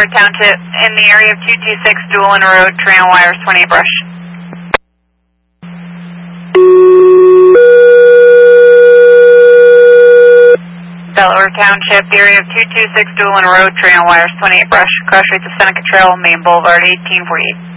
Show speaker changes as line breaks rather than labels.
Delaware Township, in the area of 226 Doolin Road, Tran Wires, 28 Brush. Delaware Township, the area of 226 Doolin Road, Tran Wires, 28 Brush. Cross rates of Seneca Trail, Main Boulevard, 1848.